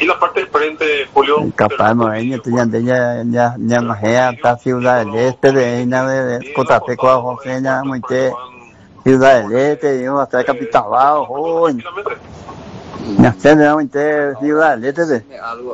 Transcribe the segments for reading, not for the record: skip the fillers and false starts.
Y la parte del frente, Julio. Capaz no hay, ya más hasta Ciudad del Este, de Cotateco, José, ya muy Ciudad del Este, yo hasta Capitalao, joven. Ya sé, ya muy Ciudad del Este,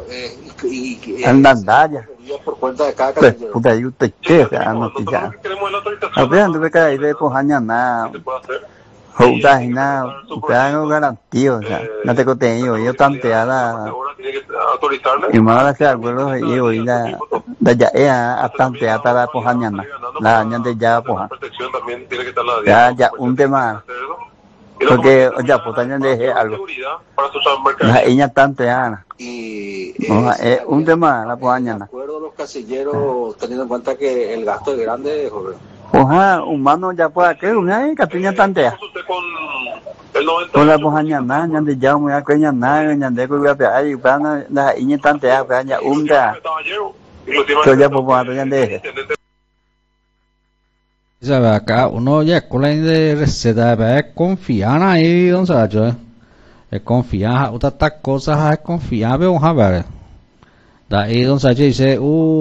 Andandaya. Por cuenta de cada pues, puta, yo te quiero, no te llamo. Apenas tuve que ir de Pojaña, nada. Justa y nada, ya no garantizo, o sea, no te contenido, yo tanteada. Y más ahora se acuerdo, yo y la ya a tanteada la Pojaña, la año de ya Pojaña. Ya un tema. Porque ya pues también dejé algo. La niña tanteada. No, es un tema la Pojaña. De acuerdo a los casilleros, teniendo en cuenta que el gasto es grande, joven. Oja, humano ya puede que una catiña tantea. Con la Pojaña nada, de ya muy acuña nada, de que voy a ir para la niña tantea, para ya unga. Yo ya puedo de sabe acá uno ya con la de receta de confiar ahí don Sacho es confiar otras cosas es confiar veo a ver da ahí don Sacho dice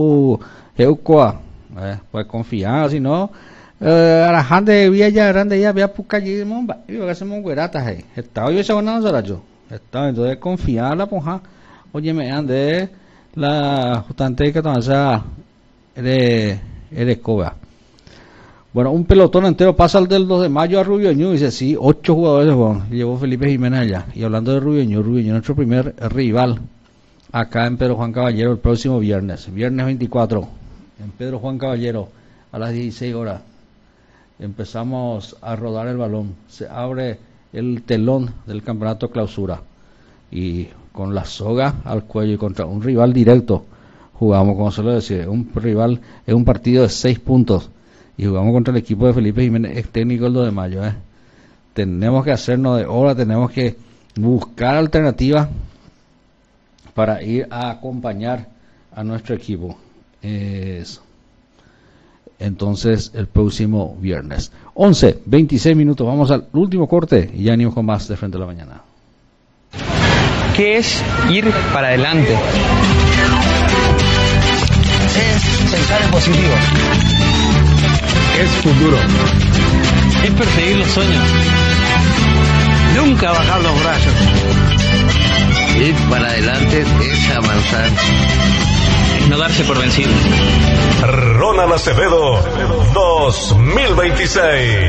pues confiar si no a la gente vía ya grande ya vía puca allí momba y que hacemos güeratas ahí estaba yo ese no Sacho estaba entonces confiar la ponja oye me ande la justamente que entonces eres coba. Bueno, un pelotón entero pasa el del 2 de mayo a Rubio Ñu, dice, sí, 8 jugadores, bueno, llevó Felipe Jiménez allá. Y hablando de Rubio Ñu, nuestro primer rival, acá en Pedro Juan Caballero, el próximo viernes 24, en Pedro Juan Caballero, a las 16 horas. Empezamos a rodar el balón, se abre el telón del campeonato clausura. Y con la soga al cuello y contra un rival directo, jugamos, como se lo decía, un rival, es un partido de 6 puntos. Y jugamos contra el equipo de Felipe Jiménez, es técnico el 2 de mayo. Tenemos que hacernos de obra, tenemos que buscar alternativas para ir a acompañar a nuestro equipo. Entonces, el próximo viernes. 11:26 minutos, vamos al último corte y ya venimos con más de Frente a la Mañana. ¿Qué es ir para adelante? Es pensar en positivo. Es futuro. Es perseguir los sueños. Nunca bajar los brazos. Ir para adelante es avanzar. Es no darse por vencido. Ronald Acevedo 2026.